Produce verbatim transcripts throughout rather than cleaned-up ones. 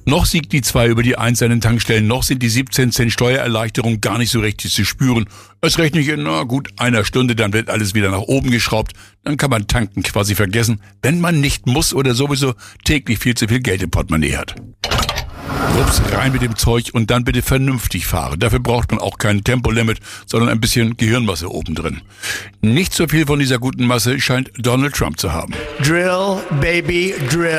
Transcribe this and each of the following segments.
Noch siegt die zwei über die eins an den Tankstellen, noch sind die siebzehn Cent Steuererleichterung gar nicht so richtig zu spüren. Es rechne ich in na gut einer Stunde, dann wird alles wieder nach oben geschraubt. Dann kann man tanken quasi vergessen, wenn man nicht muss oder sowieso täglich viel zu viel Geld im Portemonnaie hat. Rups, rein mit dem Zeug und dann bitte vernünftig fahren. Dafür braucht man auch kein Tempolimit, sondern ein bisschen Gehirnmasse obendrin. Nicht so viel von dieser guten Masse scheint Donald Trump zu haben. Drill, baby, drill.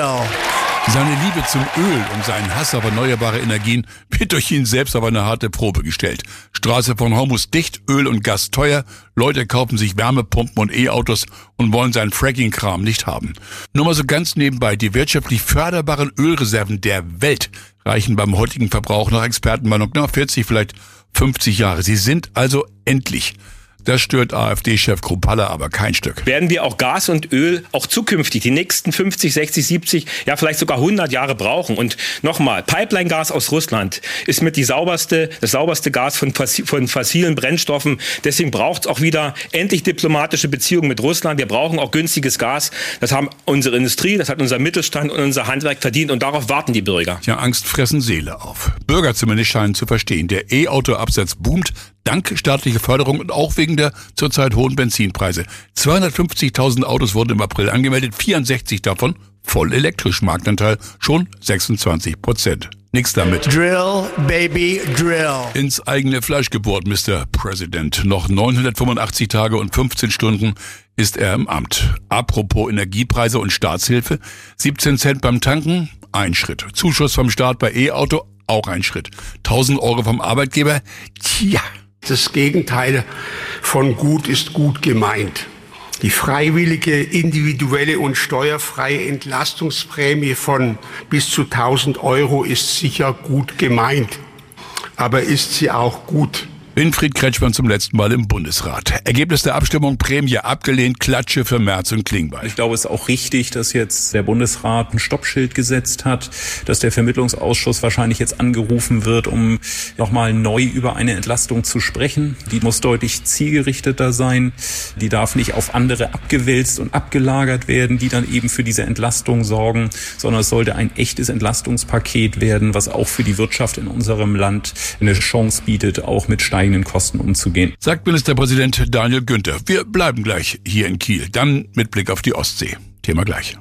Seine Liebe zum Öl und seinen Hass auf erneuerbare Energien wird durch ihn selbst auf eine harte Probe gestellt. Straße von Hormuz dicht, Öl und Gas teuer, Leute kaufen sich Wärmepumpen und E-Autos und wollen seinen Fracking-Kram nicht haben. Nur mal so ganz nebenbei, die wirtschaftlich förderbaren Ölreserven der Welt reichen beim heutigen Verbrauch nach Expertenmeinung nach vierzig, vielleicht fünfzig Jahre. Sie sind also endlich. Das stört AfD-Chef Kruppalla aber kein Stück. Werden wir auch Gas und Öl auch zukünftig die nächsten fünfzig, sechzig, siebzig, ja vielleicht sogar hundert Jahre brauchen. Und nochmal, Pipeline-Gas aus Russland ist mit die sauberste, das sauberste Gas von, von fossilen Brennstoffen. Deswegen braucht es auch wieder endlich diplomatische Beziehungen mit Russland. Wir brauchen auch günstiges Gas. Das haben unsere Industrie, das hat unser Mittelstand und unser Handwerk verdient. Und darauf warten die Bürger. Ja, Angst fressen Seele auf. Bürger zumindest scheinen zu verstehen. Der E-Auto-Absatz boomt. Dank staatlicher Förderung und auch wegen der zurzeit hohen Benzinpreise. zweihundertfünfzigtausend Autos wurden im April angemeldet, vierundsechzig davon voll elektrisch, Marktanteil schon sechsundzwanzig Prozent. Nix damit. Drill, baby, drill. Ins eigene Fleisch gebohrt, Mister President. Noch neunhundertfünfundachtzig Tage und fünfzehn Stunden ist er im Amt. Apropos Energiepreise und Staatshilfe. siebzehn Cent beim Tanken, ein Schritt. Zuschuss vom Staat bei E-Auto, auch ein Schritt. tausend Euro vom Arbeitgeber, tja. Das Gegenteil von gut ist gut gemeint. Die freiwillige, individuelle und steuerfreie Entlastungsprämie von bis zu tausend Euro ist sicher gut gemeint. Aber ist sie auch gut? Winfried Kretschmann zum letzten Mal im Bundesrat. Ergebnis der Abstimmung, Prämie abgelehnt, Klatsche für Merz und Klingbeil. Ich glaube, es ist auch richtig, dass jetzt der Bundesrat ein Stoppschild gesetzt hat, dass der Vermittlungsausschuss wahrscheinlich jetzt angerufen wird, um nochmal neu über eine Entlastung zu sprechen. Die muss deutlich zielgerichteter sein. Die darf nicht auf andere abgewälzt und abgelagert werden, die dann eben für diese Entlastung sorgen, sondern es sollte ein echtes Entlastungspaket werden, was auch für die Wirtschaft in unserem Land eine Chance bietet, auch mit steigenden Kosten umzugehen. Sagt Ministerpräsident Daniel Günther. Wir bleiben gleich hier in Kiel, dann mit Blick auf die Ostsee. Thema gleich.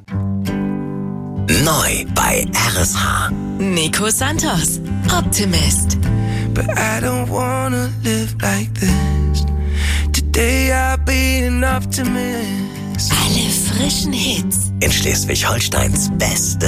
Neu bei R S H. Nico Santos, Optimist. But I don't wanna live like this. Today I'll be an optimist. Alle frischen Hits In Schleswig-Holsteins Beste